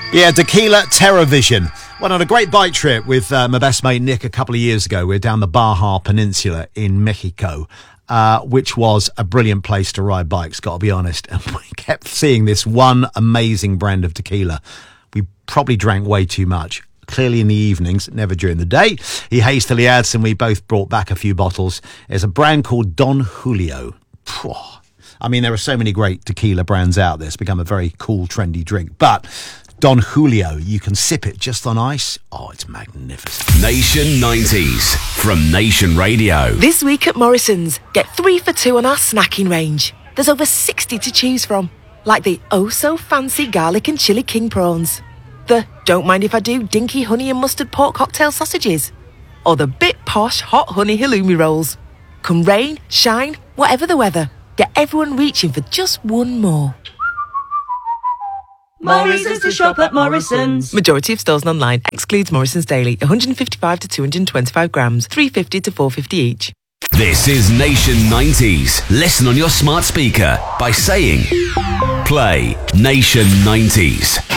Yeah, Tequila TerraVision. Went on a great bike trip with my best mate Nick a couple of years ago. We were down the Baja Peninsula in Mexico, which was a brilliant place to ride bikes, got to be honest. And we kept seeing this one amazing brand of tequila. We probably drank way too much. Clearly in the evenings, never during the day. He hastily adds, and we both brought back a few bottles. There's a brand called Don Julio. I mean, there are so many great tequila brands out there. It's become a very cool, trendy drink. But Don Julio, you can sip it just on ice. Oh, it's magnificent. Nation 90s from Nation Radio. This week at Morrison's, get 3 for 2 on our snacking range. There's over 60 to choose from, like the oh-so-fancy garlic and chili king prawns, the don't mind if I do dinky honey and mustard pork cocktail sausages, or the bit posh hot honey halloumi rolls. Come rain, shine, whatever the weather, get everyone reaching for just one more. Morrison's to shop at Morrison's. Majority of stores and online. Excludes Morrison's Daily. 155 to 225 grams. 350 to 450 each. This is Nation 90s. Listen on your smart speaker by saying, play Nation 90s.